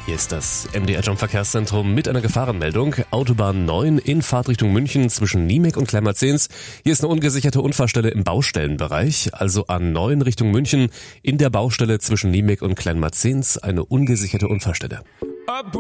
Hier ist das MDR Jump Verkehrszentrum mit einer Gefahrenmeldung. Autobahn 9 in Fahrtrichtung München zwischen Niemek und Kleinmarzens. Hier ist eine ungesicherte Unfallstelle im Baustellenbereich, also A9 Richtung München in der Baustelle zwischen Niemek und Kleinmarzens eine ungesicherte Unfallstelle.